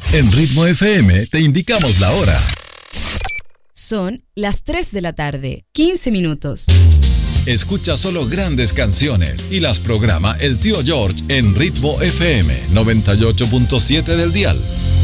En Ritmo FM te indicamos la hora. Son las 3 de la tarde, 15 minutos. Escucha solo grandes canciones y las programa el tío George en Ritmo FM 98.7 del dial.